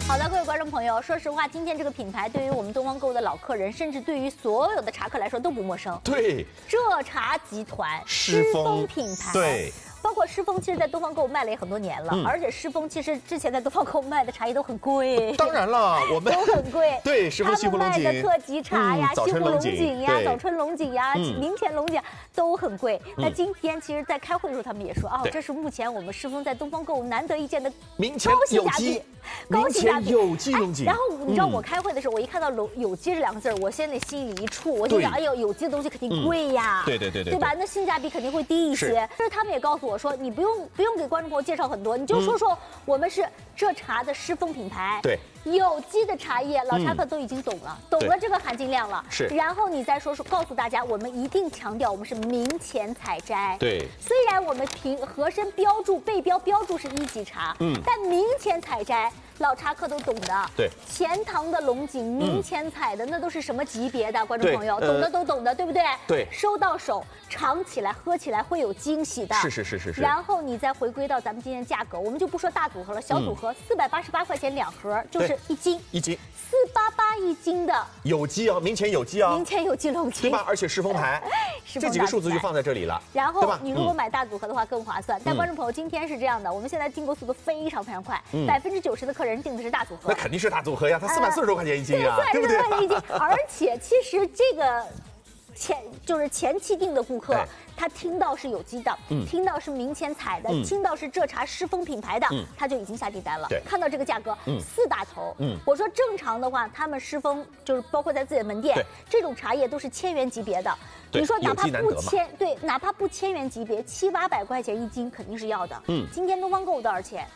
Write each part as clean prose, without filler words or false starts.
好的，各位观众朋友，说实话，今天这个品牌对于我们东方购物的老客人，甚至对于所有的茶客来说都不陌生。 对， 浙茶集团狮峰品牌， 对。 包括狮峰，其实在东方购物卖了也很多年了，而且狮峰其实之前在东方购物卖的茶叶都很贵。 当然了，我们都很贵。 对，狮峰西湖龙井， 他们卖的特级茶呀、西湖龙井呀、早春龙井呀、明前龙井都很贵。那今天其实，在开会的时候，他们也说，哦，这是目前我们狮峰在东方购物难得一见的高性价比。 明前有机龙井， 然后你知道我开会的时候，我一看到“有机”这两个字，我现在心里一触，我就想，哎呦，有机的东西肯定贵呀，对吧？那性价比肯定会低一些。但是他们也告诉我说，你不用给观众朋友介绍很多，你就说说我们是浙茶的狮峰品牌， 对， 有机的茶叶，老茶客都已经懂了，懂了这个含金量了。 是， 然后你再说告诉大家，我们一定强调我们是明前采摘。 对， 虽然我们盒身标注背标注是1级茶，但明前采摘。 老茶客都懂的， 对， 钱塘的龙井明前采的，那都是什么级别的？观众朋友，懂的都懂的，对不对？ 对， 收到手，尝起来、喝起来会有惊喜的。 是。 然后你再回归到咱们今天价格，我们就不说大组合了，小组合488块钱2盒，就是1斤 ，1斤 488一斤的有机啊，明前有机啊， 明前有机龙井， 对吧？而且狮峰牌，这几个数字就放在这里了。 然后你如果买大组合的话更划算。但观众朋友，今天是这样的，我们现在订购速度非常快，90%的客人订的是大组合， 那肯定是大组合呀，它440多块钱一斤啊，对不对？ 一斤，而且其实这个前期订的顾客，他听到是有机的，听到是明前采的，听到是浙茶狮峰品牌的，他就已经下订单了。看到这个价格，4大头。我说正常的话，他们狮峰就是包括在自己的门店，这种茶叶都是1000元级别的。你说哪怕不哪怕不1000元级别，700、800块钱一斤肯定是要的。今天东方购物多少钱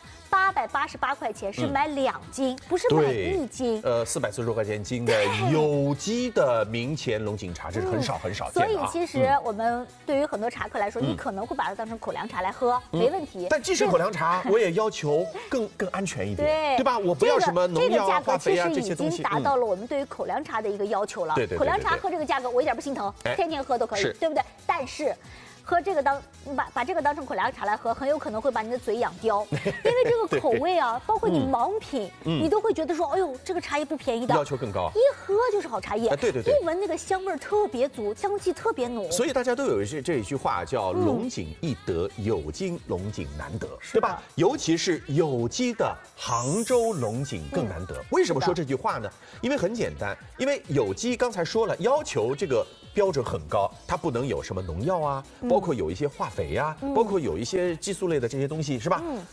？888块钱是买2斤，不是买1斤。 440多块钱一斤的有机的明前龙井茶，这是很少见的。 所以其实我们对于很多茶客来说，你可能会把它当成口粮茶来喝，没问题。 但即使口粮茶，我也要求更安全一点，对吧？我不要什么农药啊、化肥啊这些东西。 已经达到了我们对于口粮茶的一个要求了。对。口粮茶喝这个价格，我一点不心疼，天天喝都可以，对不对？但是。 喝这个把这个当成口粮茶来喝，很有可能会把你的嘴养刁，因为这个口味啊，包括你盲品，你都会觉得说，哎呦，这个茶叶不便宜的， 要求更高， 一喝就是好茶叶， 对， 一闻那个香味特别足，香气特别浓， 所以大家都有这一句话叫“龙井易得，有机龙井难得”，对吧？尤其是有机的杭州龙井更难得。为什么说这句话呢？因为很简单，因为有机刚才说了，要求这个。 标准很高，它不能有什么农药啊，包括有一些化肥啊，包括有一些激素类的这些东西，是吧？